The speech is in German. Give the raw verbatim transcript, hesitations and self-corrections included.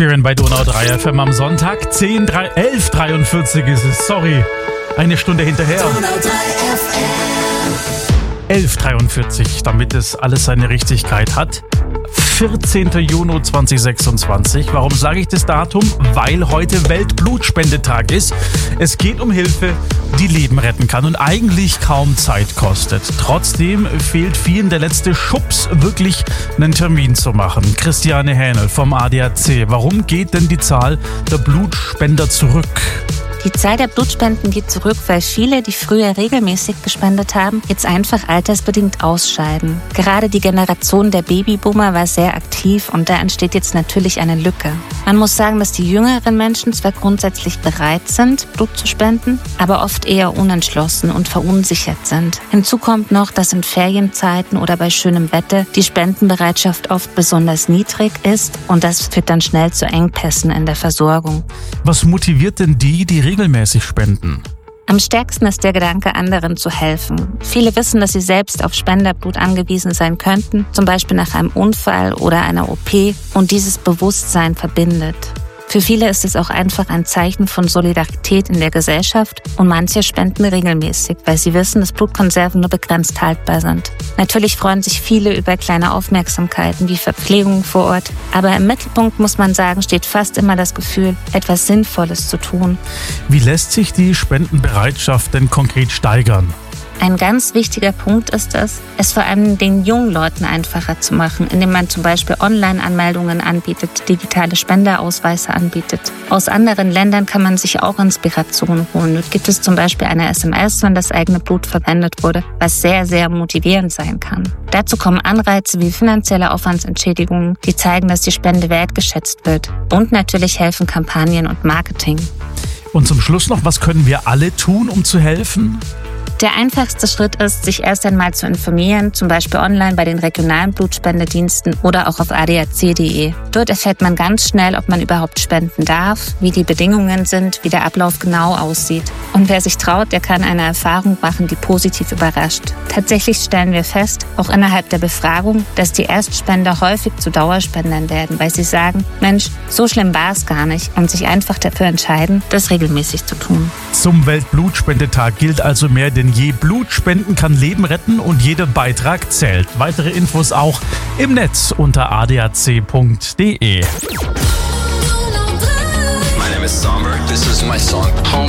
Spielen bei Donau drei F M am Sonntag. zehn, elf Uhr dreiundvierzig ist es. Sorry, eine Stunde hinterher. elf Uhr dreiundvierzig, damit es alles seine Richtigkeit hat. vierzehnten Juni zweitausendsechsundzwanzig. Warum sage ich das Datum? Weil heute Weltblutspendetag ist. Es geht um Hilfe, die Leben retten kann und eigentlich kaum Zeit kostet. Trotzdem fehlt vielen der letzte Schubs, wirklich einen Termin zu machen. Christiane Hähnel vom A D A C. Warum geht denn die Zahl der Blutspender zurück? Die Zahl der Blutspenden geht zurück, weil viele, die früher regelmäßig gespendet haben, jetzt einfach altersbedingt ausscheiden. Gerade die Generation der Babyboomer war sehr aktiv und da entsteht jetzt natürlich eine Lücke. Man muss sagen, dass die jüngeren Menschen zwar grundsätzlich bereit sind, Blut zu spenden, aber oft eher unentschlossen und verunsichert sind. Hinzu kommt noch, dass in Ferienzeiten oder bei schönem Wetter die Spendenbereitschaft oft besonders niedrig ist und das führt dann schnell zu Engpässen in der Versorgung. Was motiviert denn die, die regelmäßig spenden? Am stärksten ist der Gedanke, anderen zu helfen. Viele wissen, dass sie selbst auf Spenderblut angewiesen sein könnten, zum Beispiel nach einem Unfall oder einer O P, und dieses Bewusstsein verbindet. Für viele ist es auch einfach ein Zeichen von Solidarität in der Gesellschaft und manche spenden regelmäßig, weil sie wissen, dass Blutkonserven nur begrenzt haltbar sind. Natürlich freuen sich viele über kleine Aufmerksamkeiten wie Verpflegung vor Ort, aber im Mittelpunkt, muss man sagen, steht fast immer das Gefühl, etwas Sinnvolles zu tun. Wie lässt sich die Spendenbereitschaft denn konkret steigern? Ein ganz wichtiger Punkt ist es, es vor allem den jungen Leuten einfacher zu machen, indem man zum Beispiel Online-Anmeldungen anbietet, digitale Spenderausweise anbietet. Aus anderen Ländern kann man sich auch Inspiration holen. Dort gibt es zum Beispiel eine S M S, wenn das eigene Blut verwendet wurde, was sehr, sehr motivierend sein kann. Dazu kommen Anreize wie finanzielle Aufwandsentschädigungen, die zeigen, dass die Spende wertgeschätzt wird. Und natürlich helfen Kampagnen und Marketing. Und zum Schluss noch, was können wir alle tun, um zu helfen? Der einfachste Schritt ist, sich erst einmal zu informieren, zum Beispiel online bei den regionalen Blutspendediensten oder auch auf a d a c punkt d e. Dort erfährt man ganz schnell, ob man überhaupt spenden darf, wie die Bedingungen sind, wie der Ablauf genau aussieht. Und wer sich traut, der kann eine Erfahrung machen, die positiv überrascht. Tatsächlich stellen wir fest, auch innerhalb der Befragung, dass die Erstspender häufig zu Dauerspendern werden, weil sie sagen, Mensch, so schlimm war es gar nicht, und sich einfach dafür entscheiden, das regelmäßig zu tun. Zum Weltblutspendetag gilt also mehr denn je: Blut spenden kann Leben retten und jeder Beitrag zählt. Weitere Infos auch im Netz unter a d a c punkt d e. My name is Sommer. This is my song Home.